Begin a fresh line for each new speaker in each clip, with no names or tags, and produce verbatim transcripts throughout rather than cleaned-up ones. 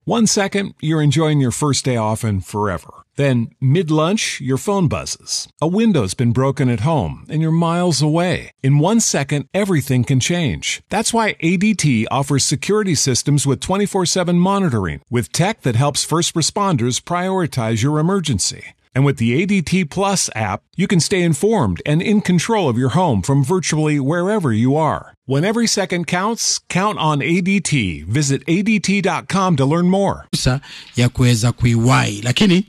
One second, you're enjoying your first day off and forever. Then, mid-lunch, your phone buzzes. A window's been broken at home, and you're miles away. In one second, everything can change. That's why A D T offers security systems with twenty-four seven monitoring, with tech that helps first responders prioritize your emergency. And with the A D T Plus app, you can stay informed and in control of your home from virtually wherever you are. When every second counts, count on A D T. Visit A D T dot com to learn more.
Ya kuweza kuiwai, lakini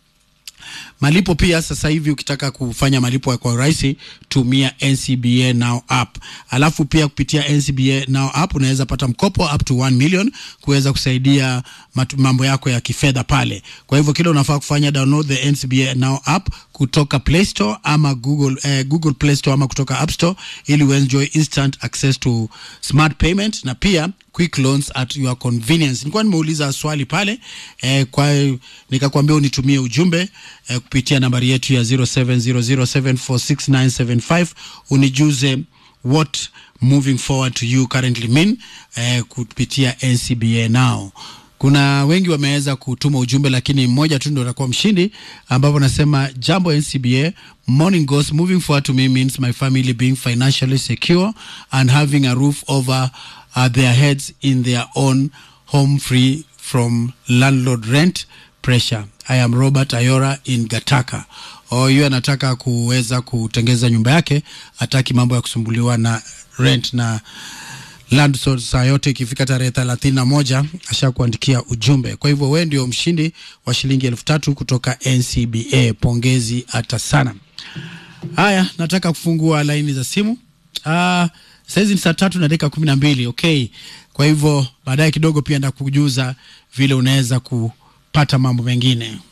malipo pia sasa hivi ukitaka kufanya malipo kwa urahisi tumia N C B A Now app. Alafu pia kupitia N C B A Now app unaweza pata mkopo up to one million kuweza kusaidia mambo yako ya kifedha pale. Kwa hivyo kile unafaa kufanya, download the N C B A Now app kutoka Play Store ama Google eh, Google Play Store ama kutoka App Store ili uenjoy instant access to smart payment na pia quick loans at your convenience. Nilikuwa nimeuliza swali pale eh, kwa nikakwambia unitumie ujumbe eh, kupitia nambari yetu ya zero seven zero zero seven four six nine seven five unijuze what moving forward to you currently mean eh, kupitia N C B A Now. Kuna wengi wameweza kutuma ujumbe, lakini mmoja tu ndio atakuwa mshindi, ambapo nasema jambo N C B A, morning goes, moving forward to me means my family being financially secure and having a roof over uh, their heads in their own home, free from landlord rent pressure. I am Robert Ayora in Gataka. O yu anataka kuweza kutengeza nyumba yake, hataki mambo ya kusumbuliwa na rent na land. So saa yote ikifika tarehe thelathini na moja ashakuandikia ujumbe. Kwa hivyo wewe ndio mshindi wa shilingi elfu tatu kutoka N C B A. Pongezi hata sana. Haya, nataka kufungua laini za simu. Ah, saizi ni saa tatu na dakika kumi na mbili. Okay. Kwa hivyo baadaye kidogo pia ndakujuza vile unaweza kupata mambo mengine.